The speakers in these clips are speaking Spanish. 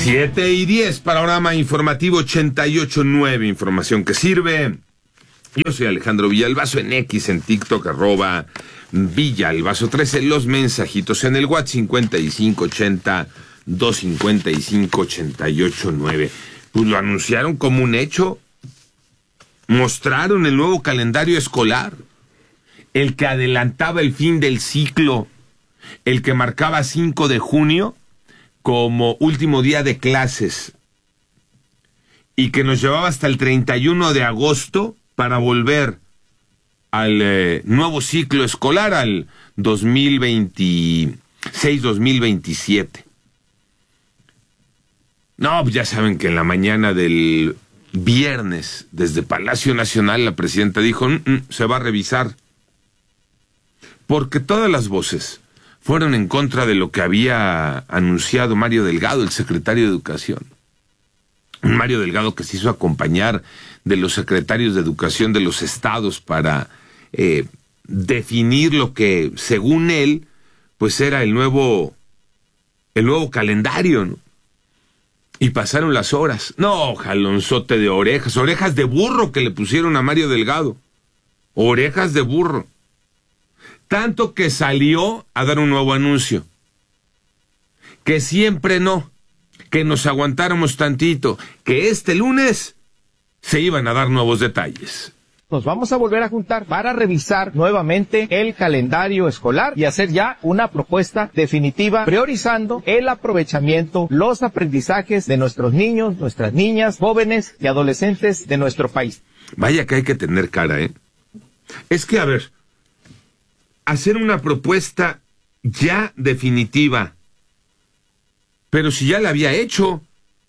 7:10, panorama informativo 88.9, información que sirve. Yo soy Alejandro Villalbazo, en X, en TikTok, @Villalbazo13, los mensajitos en el WhatsApp 5580-255-88.9. Pues lo anunciaron como un hecho. Mostraron el nuevo calendario escolar, el que adelantaba el fin del ciclo, el que marcaba 5 de junio como último día de clases y que nos llevaba hasta el 31 de agosto para volver al nuevo ciclo escolar, al 2026-2027. No, pues ya saben que en la mañana del viernes, desde Palacio Nacional, la presidenta dijo, se va a revisar, porque todas las voces fueron en contra de lo que había anunciado Mario Delgado, el secretario de Educación. Mario Delgado que se hizo acompañar de los secretarios de Educación de los estados para definir lo que, según él, pues era el nuevo calendario, ¿no? Y pasaron las horas. No, jalonzote de orejas de burro que le pusieron a Mario Delgado. Orejas de burro. Tanto que salió a dar un nuevo anuncio. Que siempre no. Que nos aguantáramos tantito. Que este lunes se iban a dar nuevos detalles. Nos vamos a volver a juntar para revisar nuevamente el calendario escolar y hacer ya una propuesta definitiva priorizando el aprovechamiento, los aprendizajes de nuestros niños, nuestras niñas, jóvenes y adolescentes de nuestro país. Vaya que hay que tener cara, ¿eh? Es que, a ver, hacer una propuesta ya definitiva, pero si ya la había hecho.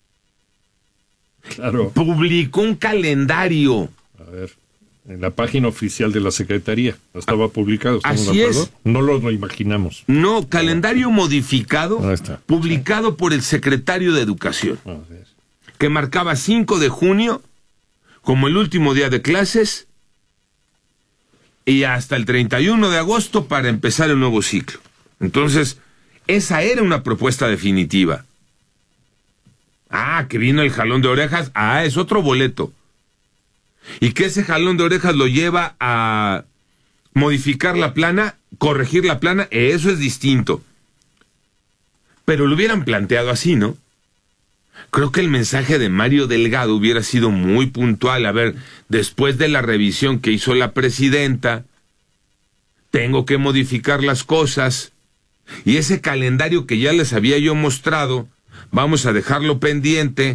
Claro. Publicó un calendario. A ver, en la página oficial de la Secretaría estaba publicado. ¿Estamos así de acuerdo? es. No lo imaginamos. No, calendario modificado, Ahí está. publicado por el secretario de Educación, que marcaba 5 de junio como el último día de clases y hasta el 31 de agosto para empezar el nuevo ciclo. Entonces, esa era una propuesta definitiva. Que vino el jalón de orejas, es otro boleto. Y que ese jalón de orejas lo lleva a modificar la plana, corregir la plana, eso es distinto. Pero lo hubieran planteado así, ¿no? Creo que el mensaje de Mario Delgado hubiera sido muy puntual. A ver, después de la revisión que hizo la presidenta, tengo que modificar las cosas. Y ese calendario que ya les había yo mostrado, vamos a dejarlo pendiente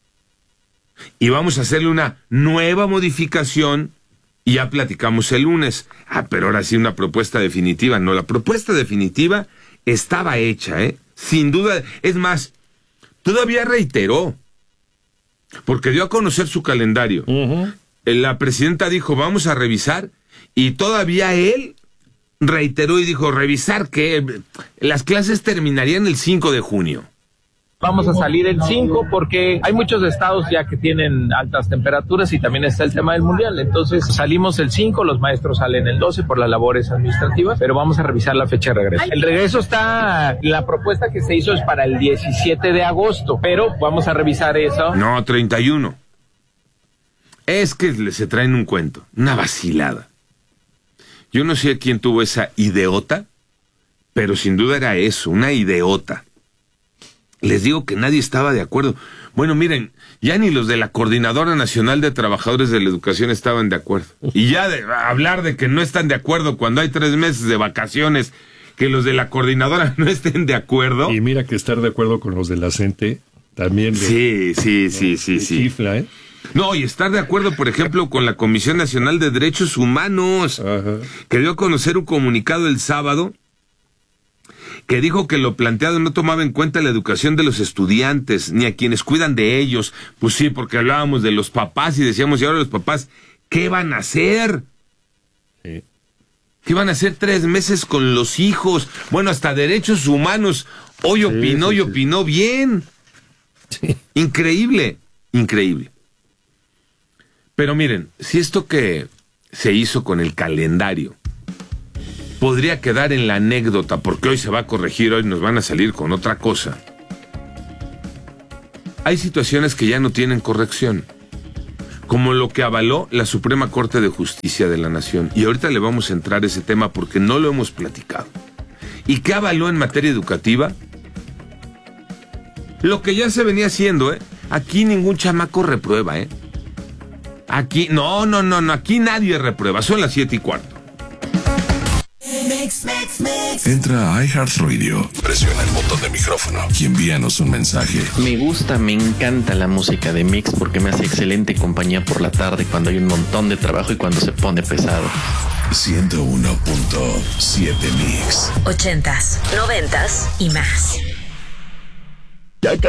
y vamos a hacerle una nueva modificación y ya platicamos el lunes. Pero ahora sí una propuesta definitiva. No, la propuesta definitiva estaba hecha, sin duda. Es más, todavía reiteró, porque dio a conocer su calendario. La presidenta dijo, vamos a revisar, y todavía él reiteró y dijo, ¿revisar qué? Las clases terminarían el 5 de junio. Vamos a salir el 5 porque hay muchos estados ya que tienen altas temperaturas y también está el tema del mundial. Entonces salimos el 5, los maestros salen el 12 por las labores administrativas, pero vamos a revisar la fecha de regreso. El regreso está, la propuesta que se hizo es para el 17 de agosto, pero vamos a revisar eso. No, 31. Es que se traen un cuento, una vacilada. Yo no sé quién tuvo esa ideota, pero sin duda era eso, una ideota. Les digo que nadie estaba de acuerdo. Bueno, miren, ya ni los de la Coordinadora Nacional de Trabajadores de la Educación estaban de acuerdo. Y ya hablar de que no están de acuerdo cuando hay 3 meses de vacaciones, que los de la Coordinadora no estén de acuerdo. Y mira que estar de acuerdo con los de la CENTE también. Sí. Chifla, ¿eh? No, y estar de acuerdo, por ejemplo, con la Comisión Nacional de Derechos Humanos, que dio a conocer un comunicado el sábado, que dijo que lo planteado no tomaba en cuenta la educación de los estudiantes, ni a quienes cuidan de ellos. Pues sí, porque hablábamos de los papás y decíamos, y ahora los papás, ¿qué van a hacer? Sí. ¿Qué van a hacer 3 meses con los hijos? Bueno, hasta derechos humanos. Hoy opinó y opinó bien. Sí. Increíble. Pero miren, si esto que se hizo con el calendario podría quedar en la anécdota, porque hoy se va a corregir, hoy nos van a salir con otra cosa. hay situaciones que ya no tienen corrección, como lo que avaló la Suprema Corte de Justicia de la Nación. Y ahorita le vamos a entrar a ese tema porque no lo hemos platicado. ¿Y qué avaló en materia educativa? Lo que ya se venía haciendo, ¿eh? Aquí ningún chamaco reprueba, ¿eh? Aquí, no, aquí nadie reprueba. Son las 7:15. Entra a iHeartRadio, presiona el botón de micrófono y envíanos un mensaje. Me gusta, me encanta la música de Mix porque me hace excelente compañía por la tarde cuando hay un montón de trabajo y cuando se pone pesado. 101.7 Mix. 80s, 90s y más.